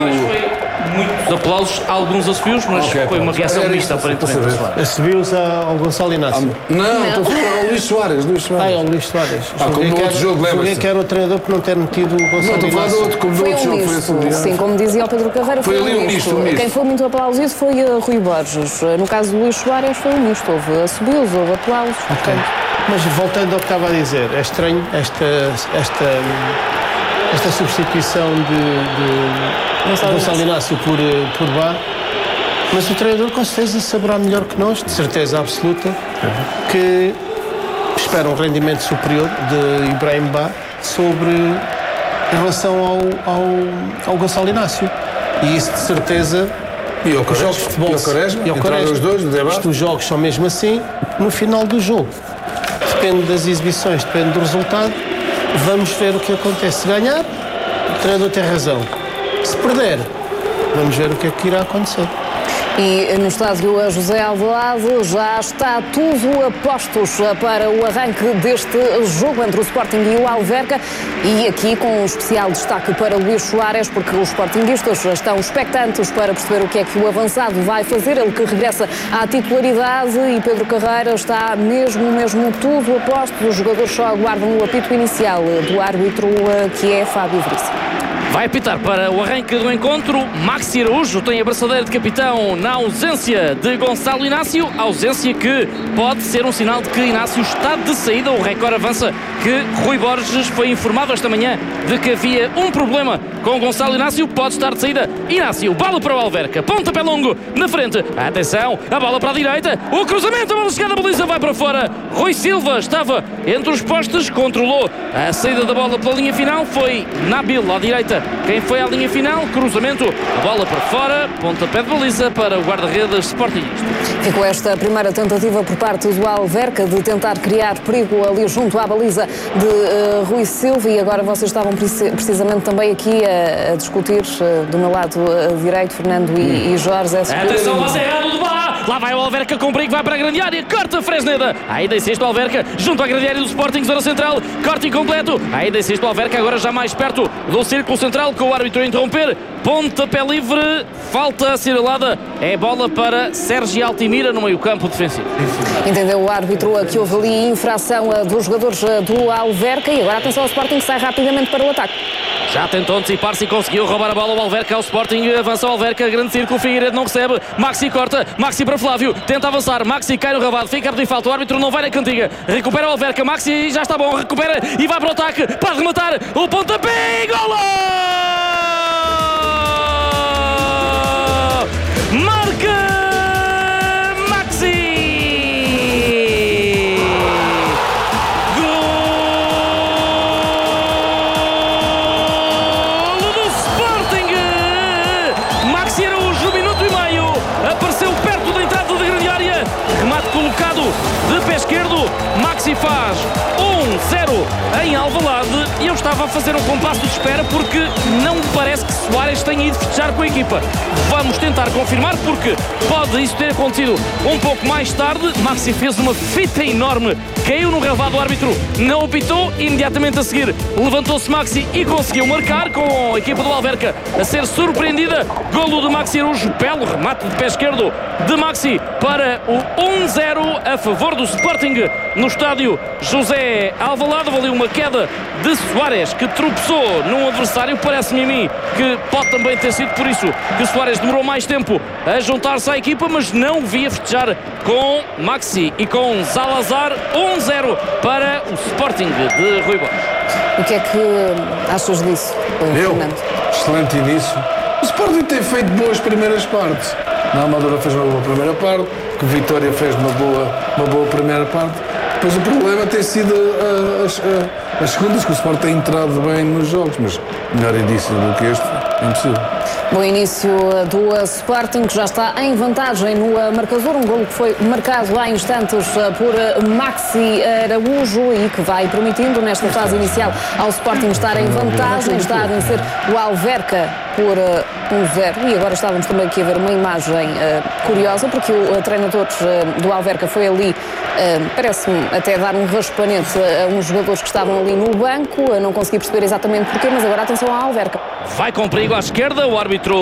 Muitos aplausos, alguns assobios, mas foi uma reação mista, aparentemente. Assobios ao Gonçalo Inácio. Não, estou a falar ao Luís Soares. Ao Luís Soares. Como no outro jogo, lembra-se? Que era o treinador por não ter metido o Gonçalo Inácio. Foi um misto, sim, como dizia o Pedro Carreira, foi um misto. Quem foi muito aplaudido foi Rui Borges. No caso do Luís Soares foi um misto. Houve assobios, houve aplausos. Okay. Mas voltando ao que estava a dizer, é estranho esta substituição de Gonçalo Inácio por Bá, mas o treinador com certeza saberá melhor que nós, de certeza absoluta, que espera um rendimento superior de Ibrahim Bá em relação ao Gonçalo Inácio. E isso de certeza. E ao Quaresma, e ao Quaresma, os dois no debate. Os jogos são mesmo assim no final do jogo. Depende das exibições, depende do resultado. Vamos ver o que acontece. Se ganhar, o treinador tem razão. Se perder, vamos ver o que é que irá acontecer. E no estádio José Alvalade já está tudo a postos para o arranque deste jogo entre o Sporting e o Alverca, e aqui com um especial destaque para Luís Soares, porque os sportinguistas estão expectantes para perceber o que é que o avançado vai fazer, ele que regressa à titularidade, e Pedro Carreira está mesmo tudo a postos. Os jogadores só aguardam o apito inicial do árbitro, que é Fábio Veríssimo. Vai apitar para o arranque do encontro Maxi Araújo, tem a braçadeira de capitão na ausência de Gonçalo Inácio, ausência que pode ser um sinal de que Inácio está de saída. O Record avança que Rui Borges foi informado esta manhã de que havia um problema com Gonçalo Inácio, pode estar de saída. Inácio, bola para o Alverca, pontapé longo na frente, atenção, a bola para a direita, o cruzamento, a bola chegada, a baliza vai para fora. Rui Silva estava entre os postes, controlou a saída da bola pela linha final, foi Nabil à direita quem foi à linha final, cruzamento, a bola para fora, pontapé de baliza para o guarda-redes sportingista. Ficou esta primeira tentativa por parte do Alverca de tentar criar perigo ali junto à baliza de Rui Silva, e agora vocês estavam precisamente também aqui a discutir do meu lado direito, Fernando e Jorge. Atenção, lá errado do Bá! Lá vai o Alverca com perigo, vai para a grande área, corta Fresneda, aí desce o Alverca, junto à grande área do Sporting, zona central, corte incompleto, aí desce o Alverca, agora já mais perto do círculo central, com o árbitro a interromper, pontapé livre, falta assinalada, é bola para Sérgio Altimira no meio campo defensivo. Entendeu o árbitro que houve ali infração dos jogadores do Alverca, e agora atenção ao Sporting, que sai rapidamente para o ataque. Já tentou antecipar-se e conseguiu roubar a bola ao Alverca, ao Sporting, avança o Alverca, grande círculo, Figueiredo não recebe, Maxi corta, Maxi para Flávio, tenta avançar, Maxi cai no rabado, fica a pedir falta, o árbitro não vai na cantiga, recupera o Alverca, Maxi já está bom, recupera e vai para o ataque, para rematar, o pontapé e golo! Marca Maxi! Golo do Sporting! Maxi Araújo, 1 minuto e meio, apareceu perto da entrada da grande área, remate colocado de pé esquerdo, Maxi faz 1-0 em Alvalade, e eu estava a fazer um compasso de espera porque não me parece que Soares tenha ido festejar com a equipa. Vamos tentar confirmar, porque pode isso ter acontecido um pouco mais tarde. Maxi fez uma fita enorme, caiu no relvado, o árbitro não apitou, imediatamente a seguir levantou-se Maxi e conseguiu marcar, com a equipa do Alverca a ser surpreendida. Golo de Maxi Araújo, belo remate de pé esquerdo de Maxi para o 1-0 a favor do Sporting no estádio José Alvalade. Valeu uma queda de Soares, que tropeçou num adversário. Parece-me a mim que pode também ter sido por isso que Soares demorou mais tempo a juntar-se à equipa, mas não o via festejar com Maxi e com Salazar. 1-0 para o Sporting de Rui Borges. O que é que achas disso, Fernando? Excelente início. O Sporting tem feito boas primeiras partes. Na Amadora fez uma boa primeira parte, que Vitória fez uma boa primeira parte. Depois o problema tem sido as segundas, que o Sport tem entrado bem nos jogos, mas melhor início do que este é impossível. Bom início do Sporting, que já está em vantagem no marcador, um golo que foi marcado há instantes por Maxi Araújo e que vai permitindo nesta fase inicial ao Sporting estar em vantagem, está a vencer o Alverca por 1-0. E agora estávamos também aqui a ver uma imagem curiosa, porque o treinador do Alverca foi ali, parece-me até dar um raspanete a uns jogadores que estavam ali no banco. Eu não consegui perceber exatamente porquê, mas agora atenção à Alverca. Vai com perigo à esquerda, o árbitro